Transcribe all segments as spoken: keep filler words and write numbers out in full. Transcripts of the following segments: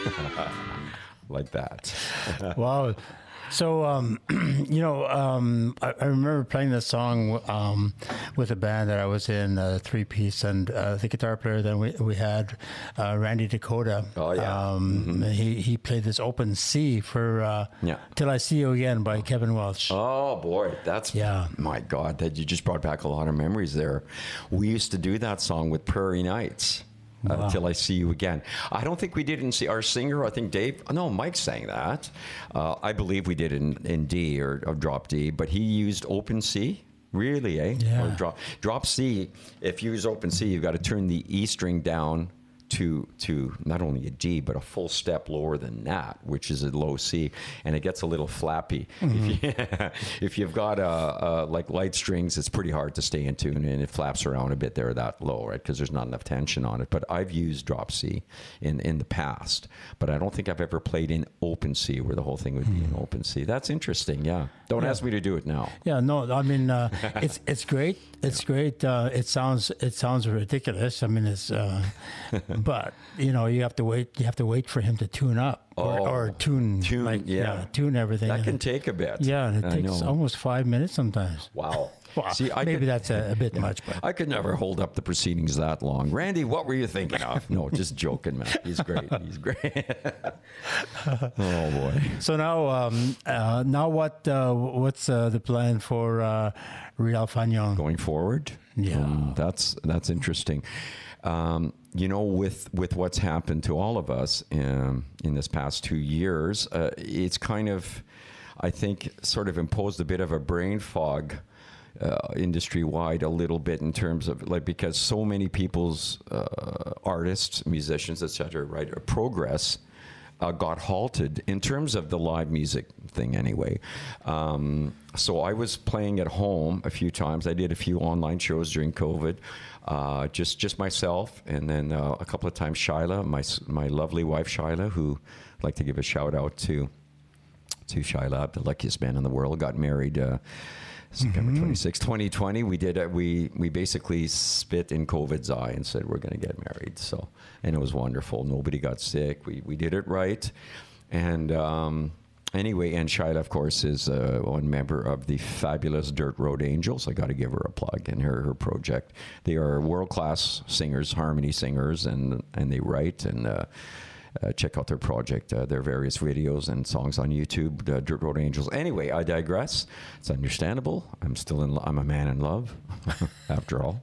Like that. Wow. So, um, you know, um, I, I remember playing this song um, with a band that I was in, uh, three piece, and uh, the guitar player. Then we we had uh, Randy Dakota. Oh, yeah. Um, Mm-hmm. He he played this Open Sea for uh, Yeah. "Till I See You Again" by Kevin Welch. Oh boy, that's Yeah. My God, that you just brought back a lot of memories there. We used to do that song with Prairie Nights. Uh, Wow. Till I See You Again. I don't think we did in C. Our singer, I think Dave, no, Mike sang that. Uh, I believe we did in, in D or, or drop D, but he used Open C. Really, eh? Yeah. Or drop, drop C. If you use Open C, you've got to turn the E string down to to not only a D, but a full step lower than that, which is a low C, and it gets a little flappy. Mm-hmm. If, you, if you've got a, a, like light strings, it's pretty hard to stay in tune, and it flaps around a bit there that low, right? Because there's not enough tension on it. But I've used drop C in, in the past, but I don't think I've ever played in open C where the whole thing would be in open C. That's interesting, yeah. Don't Yeah. ask me to do it now. Yeah, no, I mean uh, it's it's great. It's great. Uh, it sounds it sounds ridiculous. I mean, it's uh, but you know you have to wait. You have to wait for him to tune up or, Oh, or tune, tune, like, yeah. tune everything. That And can it- take a bit. yeah, and it I takes know. almost five minutes sometimes. Wow. Well, See, I maybe could, that's a, a bit much, but I could never hold up the proceedings that long. Randy, what were you thinking of? No, just joking, man. He's great. He's great. Oh boy. so now um, uh, now what uh, what's uh, the plan for uh, Real Fagnon? Going forward, Yeah. um, that's that's interesting. Um, you know, with with what's happened to all of us in, in this past two years, uh, it's kind of, I think, sort of imposed a bit of a brain fog. Uh, industry wide a little bit in terms of like because so many people's uh, artists, musicians, et cetera, right, progress uh, got halted in terms of the live music thing anyway. Um, so I was playing at home a few times. I did a few online shows during COVID, uh, just just myself, and then uh, a couple of times Shyla, my my lovely wife Shyla, who I'd like to give a shout out to to Shyla, the luckiest man in the world, got married. Uh, September twenty-sixth, twenty twenty. We did it. We we basically spit in COVID's eye and said we're going to get married. So, and it was wonderful. Nobody got sick. We we did it right. And um, anyway, and Shyla, of course, is uh, one member of the fabulous Dirt Road Angels. I got to give her a plug in her her project. They are world class singers, harmony singers, and and they write and. Uh, Uh, check out their project, uh, their various videos and songs on YouTube, uh, Dirt Road Angels. Anyway, I digress. It's understandable. I'm still in. Lo- I'm a man in love, after all.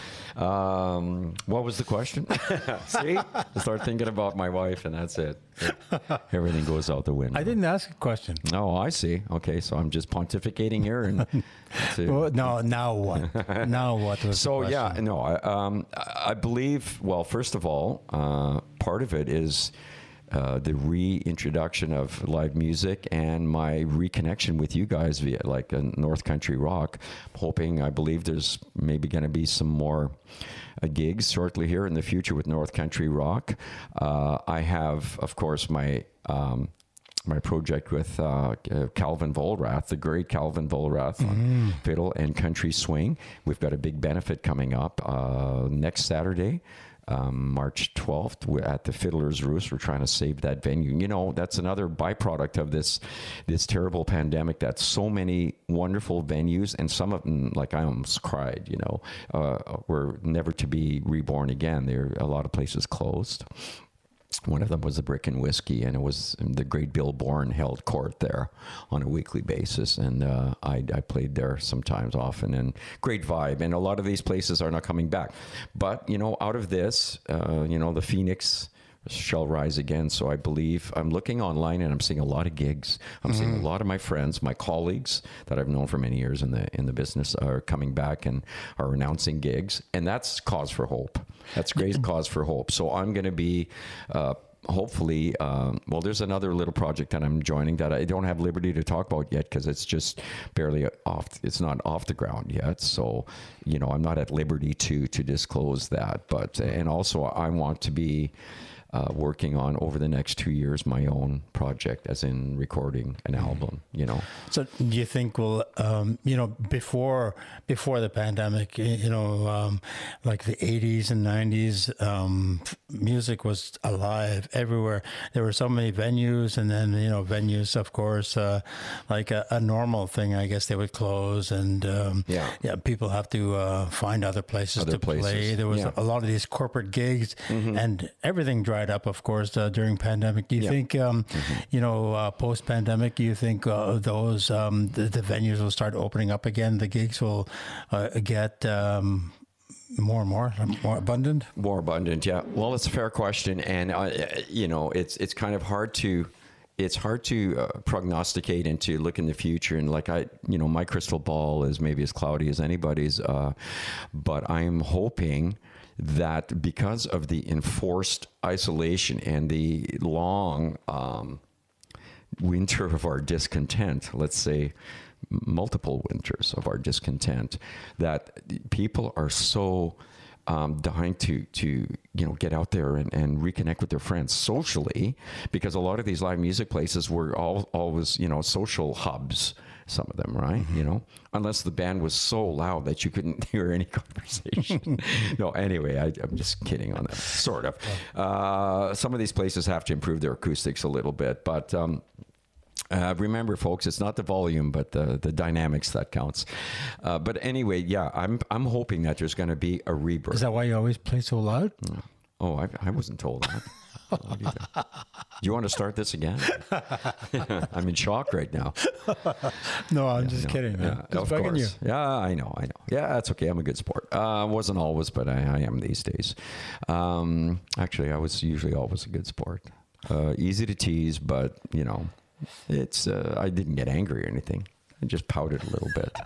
Um, what was the question? See, I start thinking about my wife, and that's it. Everything goes out the window. I didn't ask a question. Oh, I see. Okay, so I'm just pontificating here, and that's it. Well, no, now what? Now what was So the yeah, question? no, I, um, I believe. Well, first of all, uh, part of it is uh, the reintroduction of live music and my reconnection with you guys via like a North Country Rock. I'm hoping, I believe there's maybe going to be some more uh, gigs shortly here in the future with North Country Rock. Uh, I have, of course, my. Um, my project with uh, Calvin Volrath, the great Calvin Volrath on fiddle and country swing. We've got a big benefit coming up uh, next Saturday, um, March twelfth, we're at the Fiddler's Roost. We're trying to save that venue. You know, that's another byproduct of this this terrible pandemic, that so many wonderful venues, and some of them, like I almost cried, you know, uh, were never to be reborn again. There, a lot of places closed. One of them was the Brick and Whiskey, and it was the great Bill Bourne held court there on a weekly basis. And uh, I, I played there sometimes often, and great vibe. And a lot of these places are not coming back. But, you know, out of this, uh, you know, the Phoenix shall rise again. So I believe I'm looking online and I'm seeing a lot of gigs. I'm mm-hmm. seeing a lot of my friends, my colleagues that I've known for many years in the in the business are coming back and are announcing gigs, and that's cause for hope. That's great cause for hope. So I'm going to be. Uh, Hopefully, um, well, there's another little project that I'm joining that I don't have liberty to talk about yet because it's just barely off. It's not off the ground yet, so you know I'm not at liberty to to disclose that. But and also I want to be uh, working on over the next two years my own project, as in recording an album. You know. So do you think we'll, um, you know, before before the pandemic, you know, um, like the eighties and nineties, um, music was alive everywhere. There were so many venues, and then, you know, venues, of course, uh, like a, a normal thing, I guess they would close, and um, Yeah. yeah, people have to uh, find other places Other to places. play. There was Yeah. a lot of these corporate gigs, and everything dried up, of course, uh, during pandemic. Do you Yeah. think, um, you know, uh, post-pandemic, do you think uh, those um, the, the venues will start opening up again? The gigs will uh, get um, more and more more abundant. More abundant, yeah. Well, it's a fair question, and uh, you know, it's it's kind of hard to it's hard to uh, prognosticate and to look in the future. And like I, you know, my crystal ball is maybe as cloudy as anybody's, uh, but I'm hoping that because of the enforced isolation and the long um, winter of our discontent, let's say multiple winters of our discontent, that people are so um, dying to to you know get out there and, and reconnect with their friends socially, because a lot of these live music places were all always you know social hubs. Some of them, right? Mm-hmm. You know, unless the band was so loud that you couldn't hear any conversation. No, anyway, I, I'm just kidding on that, sort of. Uh, some of these places have to improve their acoustics a little bit, but um, uh, remember, folks, it's not the volume, but the the dynamics that counts. Uh, but anyway, yeah, I'm I'm hoping that there's going to be a rebirth. Is that why you always play so loud? Oh, I, I wasn't told that. What do you think? Do you want to start this again? I'm in shock right now. No, I'm Yeah, just no, kidding, man. Yeah, Just of bugging course. you. Yeah, I know, I know. Yeah, that's okay. I'm a good sport. Uh, wasn't always, but I, I am these days. Um, actually, I was usually always a good sport. Uh, easy to tease, but you know, it's. Uh, I didn't get angry or anything. I just pouted a little bit.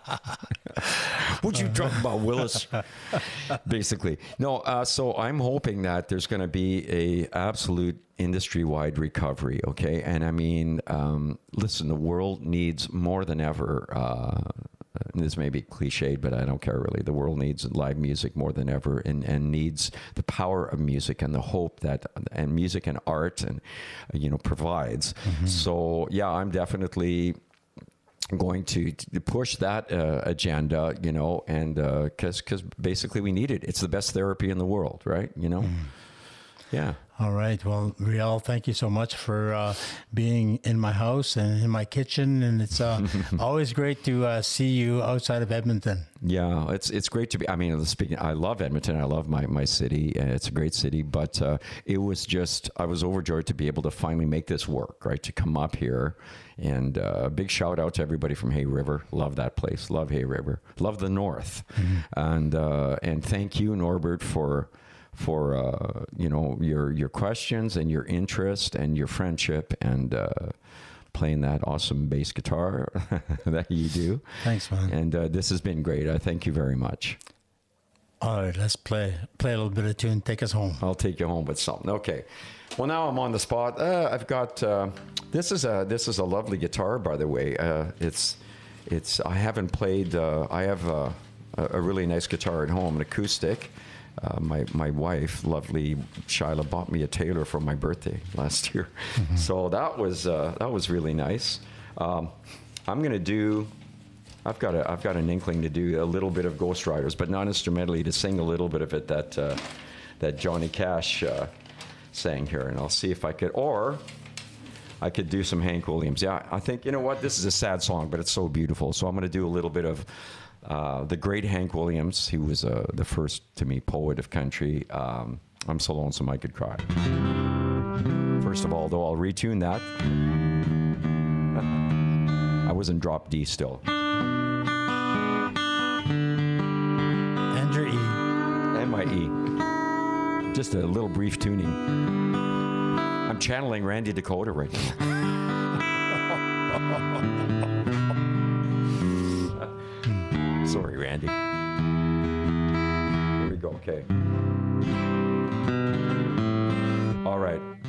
What you talking about, Willis? Basically, no. Uh, so I'm hoping that there's going to be a absolute industry-wide recovery. Okay, and I mean, um, listen, the world needs more than ever. Uh, this may be cliched, but I don't care really. The world needs live music more than ever, and, and needs the power of music and the hope that and music and art and you know provides. Mm-hmm. So yeah, I'm definitely going to, to push that uh, agenda, you know, and because uh, because basically we need it. It's the best therapy in the world, right? You know, mm. yeah. All right. Well, Riel, thank you so much for uh, being in my house and in my kitchen, and it's uh, always great to uh, see you outside of Edmonton. Yeah, it's it's great to be. I mean, speaking, I love Edmonton. I love my my city. It's a great city, but uh, it was just I was overjoyed to be able to finally make this work. Right, to come up here, and a uh, big shout out to everybody from Hay River. Love that place. Love Hay River. Love the North, mm-hmm. and uh, and thank you, Norbert, for. for uh, you know your your questions and your interest and your friendship and uh, playing that awesome bass guitar that you do. Thanks, man. And uh, this has been great. I thank you very much. All right, let's play play a little bit of tune. Take us home. I'll take you home with something. Okay. Well, now I'm on the spot. Uh, I've got uh, this is a this is a lovely guitar, by the way. Uh, it's it's I haven't played. Uh, I have a, a really nice guitar at home, an acoustic. Uh, my my wife, lovely Shyla, bought me a Taylor for my birthday last year, mm-hmm. so that was uh, that was really nice. Um, I'm gonna do. I've got a I've got an inkling to do a little bit of Ghost Riders, but not instrumentally. To sing a little bit of it that uh, that Johnny Cash uh, sang here, and I'll see if I could, or I could do some Hank Williams. Yeah, I think you know what. This is a sad song, but it's so beautiful. So I'm gonna do a little bit of. Uh, the great Hank Williams, he was uh, the first, to me, poet of country. Um, I'm so lonesome I could cry. First of all, though, I'll retune that. I was in drop D still. And your E. And my E. Just a little brief tuning. I'm channeling Randy Dakota right now. Sorry, Randy. Here we go. Okay. All right.